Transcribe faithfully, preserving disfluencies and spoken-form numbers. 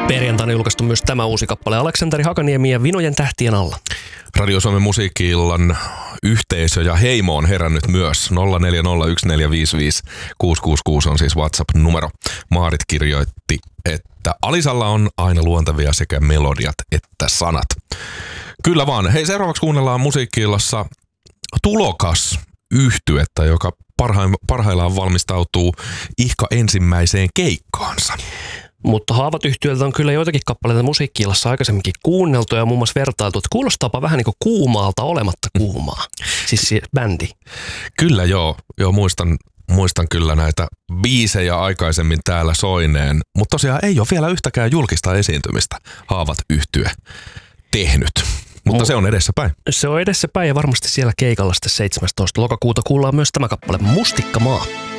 Perjantaina julkaistu myös tämä uusi kappale Aleksanteri Hakaniemi ja Vinojen tähtien alla. Radio Suomen musiikki-illan yhteisö ja heimo on herännyt myös. nolla neljä nolla yksi neljä viisi viisi kuusi kuusi kuusi on siis WhatsApp-numero. Maarit kirjoitti, että Alisalla on aina luontevia sekä melodiat että sanat. Kyllä vaan. Hei, seuraavaksi kuunnellaan musiikki-illassa tulokas yhtyettä, joka parhaim, parhaillaan valmistautuu ihka ensimmäiseen keikkaansa. Mutta Haavat yhtyöltä on kyllä joitakin kappaleita musiikki-illassa aikaisemminkin kuunneltu ja muun muassa vertailtu, että kuulostaapa vähän niin kuin kuumaalta olematta kuumaa. Siis se bändi. Kyllä joo, joo muistan, muistan kyllä näitä biisejä aikaisemmin täällä soineen, mutta tosiaan ei ole vielä yhtäkään julkista esiintymistä Haavat yhtye tehnyt. Mutta se on edessäpäin. Se on edessäpäin ja varmasti siellä keikalla sitten seitsemästoista lokakuuta kuullaan myös tämä kappale Mustikkamaa.